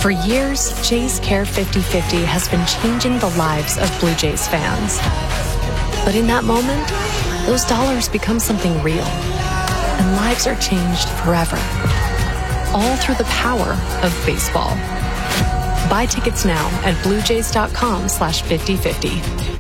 For years, Jays Care 50/50 has been changing the lives of Blue Jays fans. But in that moment, those dollars become something real, and lives are changed forever. All through the power of baseball. Buy tickets now at bluejays.com/50/50.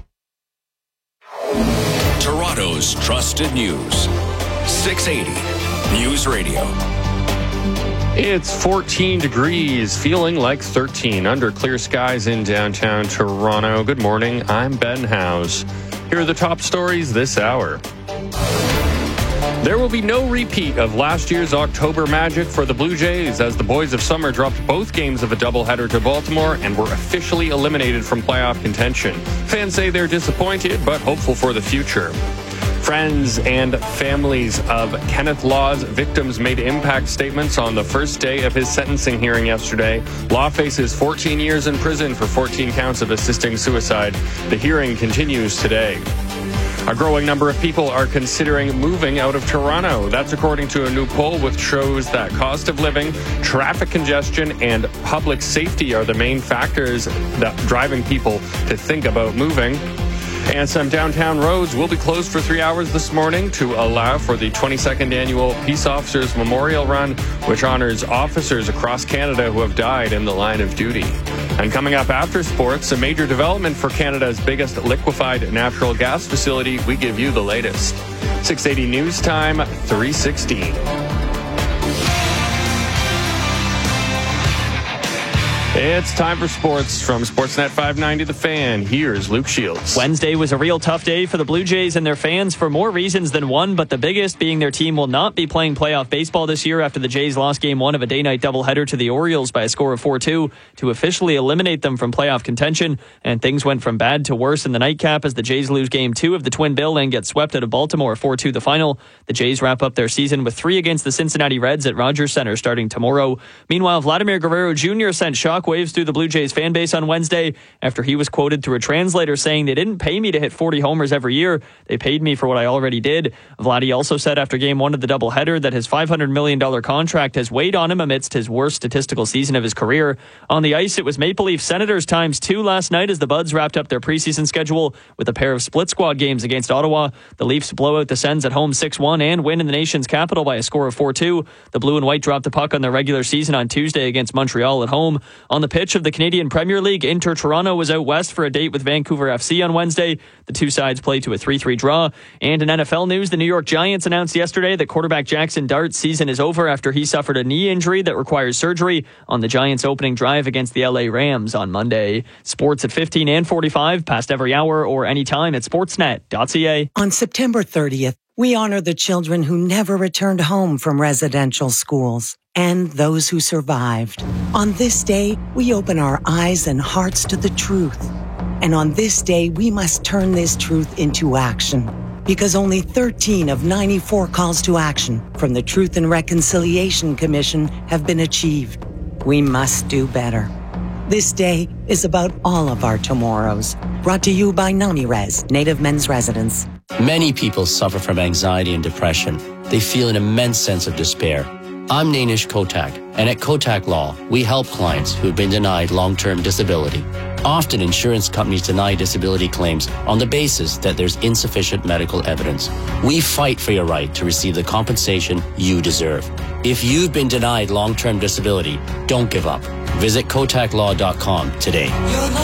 Toronto's trusted news. 680 News Radio. It's 14 degrees, feeling like 13 under clear skies in downtown Toronto. Good morning, I'm Ben Howes. Here are the top stories this hour. There will be no repeat of last year's October magic for the Blue Jays as the Boys of Summer dropped both games of a doubleheader to Baltimore and were officially eliminated from playoff contention. Fans say they're disappointed but hopeful for the future. Friends and families of Kenneth Law's victims made impact statements on the first day of his sentencing hearing yesterday. Law faces 14 years in prison for 14 counts of assisting suicide. The hearing continues today. A growing number of people are considering moving out of Toronto. That's according to a new poll which shows that cost of living, traffic congestion, and public safety are the main factors that driving people to think about moving. And some downtown roads will be closed for 3 hours this morning to allow for the 22nd annual Peace Officers Memorial Run, which honors officers across Canada who have died in the line of duty. And coming up after sports, a major development for Canada's biggest liquefied natural gas facility. We give you the latest. 680 News Time, 3:16. It's time for sports from Sportsnet 590 The Fan. Here's Luke Shields. Wednesday was a real tough day for the Blue Jays and their fans for more reasons than one, but the biggest being their team will not be playing playoff baseball this year after the Jays lost Game 1 of a day-night doubleheader to the Orioles by a score of 4-2 to officially eliminate them from playoff contention, and things went from bad to worse in the nightcap as the Jays lose Game 2 of the Twin Bill and get swept out of Baltimore 4-2 the final. The Jays wrap up their season with 3 against the Cincinnati Reds at Rogers Center starting tomorrow. Meanwhile, Vladimir Guerrero Jr. sent shockwaves through the Blue Jays fan base on Wednesday after he was quoted through a translator saying, "They didn't pay me to hit 40 homers every year. They paid me for what I already did." Vladdy also said after Game 1 of the doubleheader that his $500 million contract has weighed on him amidst his worst statistical season of his career. On the ice, it was Maple Leaf Senators ×2 last night as the Buds wrapped up their preseason schedule with a pair of split squad games against Ottawa. The Leafs blow out the Sens at home 6-1 and win in the nation's capital by a score of 4-2. The Blue and White dropped the puck on their regular season on Tuesday against Montreal at home. On the pitch of the Canadian Premier League, Inter Toronto was out west for a date with Vancouver FC on Wednesday. The two sides played to a 3-3 draw. And in NFL news, the New York Giants announced yesterday that quarterback Jackson Dart's season is over after he suffered a knee injury that requires surgery on the Giants' opening drive against the LA Rams on Monday. Sports at 15 and 45, past every hour or anytime at sportsnet.ca. On September 30th, we honor the children who never returned home from residential schools and those who survived. On this day, we open our eyes and hearts to the truth. And on this day, we must turn this truth into action. Because only 13 of 94 calls to action from the Truth and Reconciliation Commission have been achieved. We must do better. This day is about all of our tomorrows. Brought to you by NamiRes, Native Men's Residence. Many people suffer from anxiety and depression. They feel an immense sense of despair. I'm Nainish Kotak, and at Kotak Law, we help clients who've been denied long-term disability. Often, insurance companies deny disability claims on the basis that there's insufficient medical evidence. We fight for your right to receive the compensation you deserve. If you've been denied long-term disability, don't give up. Visit KotakLaw.com today.